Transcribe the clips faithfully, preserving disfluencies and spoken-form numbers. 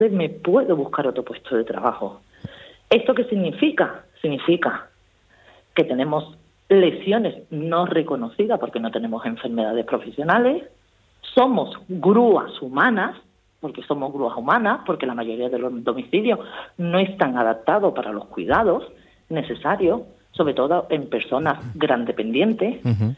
me puedo buscar otro puesto de trabajo. ¿Esto qué significa? Significa que tenemos lesiones no reconocidas porque no tenemos enfermedades profesionales, somos grúas humanas, porque somos grúas humanas, porque la mayoría de los domicilios no están adaptados para los cuidados necesarios, sobre todo en personas gran dependientes, uh-huh.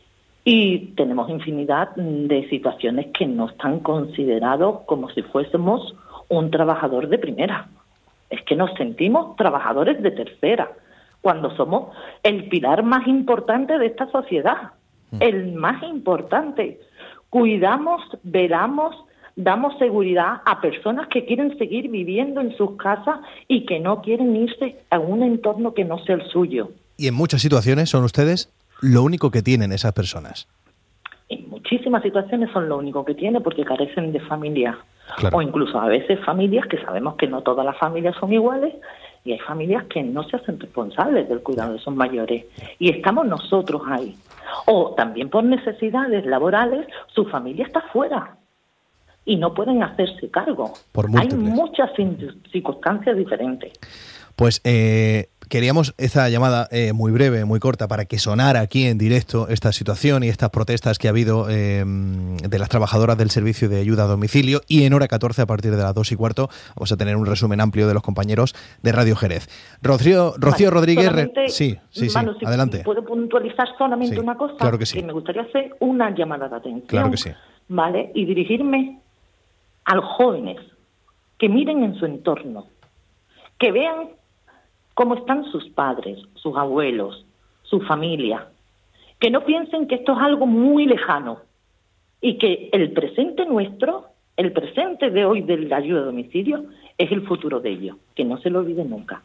y tenemos infinidad de situaciones que no están considerados como si fuésemos un trabajador de primera. Es que nos sentimos trabajadores de tercera, cuando somos el pilar más importante de esta sociedad, uh-huh. el más importante. Cuidamos, velamos, damos seguridad a personas que quieren seguir viviendo en sus casas y que no quieren irse a un entorno que no sea el suyo. Y en muchas situaciones son ustedes lo único que tienen esas personas. En muchísimas situaciones son lo único que tienen porque carecen de familia. Claro. O incluso a veces familias que sabemos que no todas las familias son iguales y hay familias que no se hacen responsables del cuidado de sus mayores. Y estamos nosotros ahí. O también por necesidades laborales, su familia está fuera y no pueden hacerse cargo. Por Hay muchas circunstancias diferentes. Pues eh, queríamos esta llamada eh, muy breve, muy corta, para que sonara aquí en directo esta situación y estas protestas que ha habido eh, de las trabajadoras del servicio de ayuda a domicilio. Y en hora catorce, a partir de las dos y cuarto, vamos a tener un resumen amplio de los compañeros de Radio Jerez. Rocío, Rocío vale, Rodríguez... Re... Sí, sí, sí, Manu, si adelante. ¿Puedo puntualizar solamente sí, una cosa? Claro que sí. Que me gustaría hacer una llamada de atención. Claro que sí. ¿Vale? Y dirigirme a los jóvenes, que miren en su entorno, que vean cómo están sus padres, sus abuelos, su familia, que no piensen que esto es algo muy lejano y que el presente nuestro, el presente de hoy de la ayuda a domicilio, es el futuro de ellos, que no se lo olviden nunca.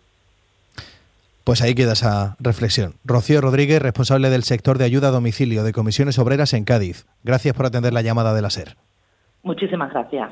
Pues ahí queda esa reflexión. Rocío Rodríguez, responsable del sector de ayuda a domicilio de Comisiones Obreras en Cádiz. Gracias por atender la llamada de la SER. Muchísimas gracias.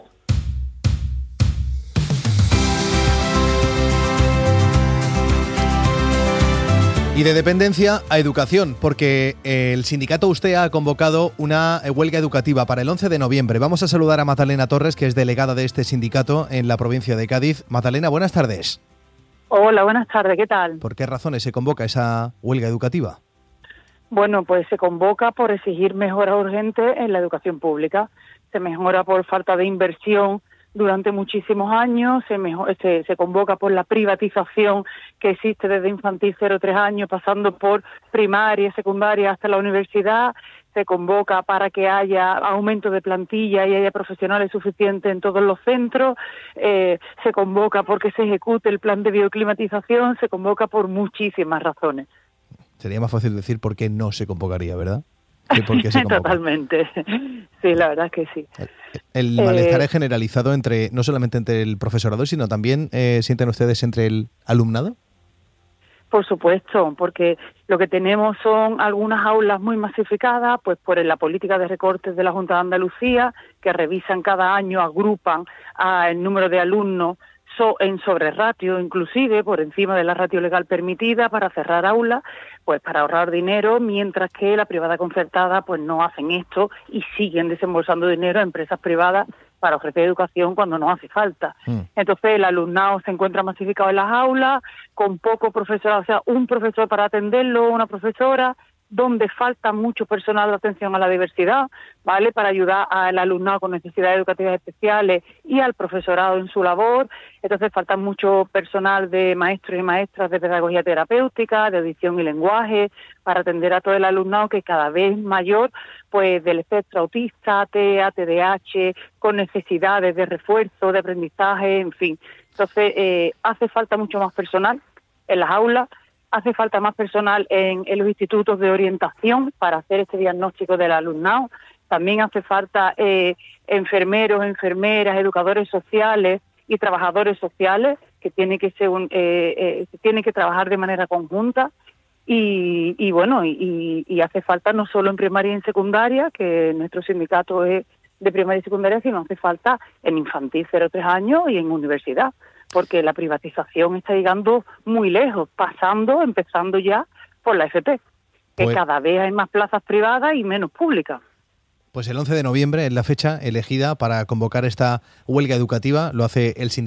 Y de dependencia a educación, porque el sindicato USTEA ha convocado una huelga educativa para el once de noviembre. Vamos a saludar a Magdalena Torres, que es delegada de este sindicato en la provincia de Cádiz. Magdalena, buenas tardes. Hola, buenas tardes, ¿qué tal? ¿Por qué razones se convoca esa huelga educativa? Bueno, pues se convoca por exigir mejoras urgentes en la educación pública. Se mejora por falta de inversión durante muchísimos años, se, mejor, se, se convoca por la privatización que existe desde infantil cero a tres años, pasando por primaria, secundaria hasta la universidad, se convoca para que haya aumento de plantilla y haya profesionales suficientes en todos los centros, eh, se convoca porque se ejecute el plan de bioclimatización, se convoca por muchísimas razones. Sería más fácil decir por qué no se convocaría, ¿verdad? ¿Por qué se convoca? Totalmente, sí, la verdad es que sí. El, el malestar eh, es generalizado entre no solamente entre el profesorado, sino también eh, sienten ustedes entre el alumnado. Por supuesto, porque lo que tenemos son algunas aulas muy masificadas, pues por la política de recortes de la Junta de Andalucía, que revisan cada año, agrupan a el número de alumnos so, en sobreratio, inclusive por encima de la ratio legal permitida para cerrar aulas, pues para ahorrar dinero, mientras que la privada concertada pues no hacen esto y siguen desembolsando dinero a empresas privadas para ofrecer educación cuando no hace falta. Mm. Entonces el alumnado se encuentra masificado en las aulas, con poco profesorado, o sea, un profesor para atenderlo, una profesora, donde falta mucho personal de atención a la diversidad, ¿vale?, para ayudar al alumnado con necesidades educativas especiales y al profesorado en su labor. Entonces falta mucho personal de maestros y maestras de pedagogía terapéutica, de audición y lenguaje, para atender a todo el alumnado que cada vez mayor, pues del espectro autista, T E A, T D A H, con necesidades de refuerzo, de aprendizaje, en fin. Entonces eh, hace falta mucho más personal en las aulas. Hace falta más personal en, en los institutos de orientación para hacer este diagnóstico del alumnado. También hace falta eh, enfermeros, enfermeras, educadores sociales y trabajadores sociales que tienen que ser un, eh, eh, tienen que trabajar de manera conjunta. Y, y bueno, y, y hace falta no solo en primaria y en secundaria, que nuestro sindicato es de primaria y secundaria, sino hace falta en infantil cero a tres años y en universidad, porque la privatización está llegando muy lejos, pasando, empezando ya por la F P, que pues, cada vez hay más plazas privadas y menos públicas. Pues el once de noviembre es la fecha elegida para convocar esta huelga educativa. Lo hace el sindicato